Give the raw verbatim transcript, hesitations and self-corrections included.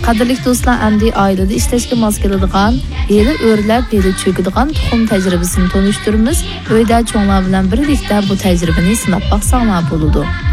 Qadrli do'stlar, endi oilada ishlashga mos keladigan, yeri o'rlab, yeri cho'kadigan tuxum tajribasini tanishtiramiz. Uyda cho'nglar bilan birlikda bu tajribani sinab baqsanglar bo'ladi.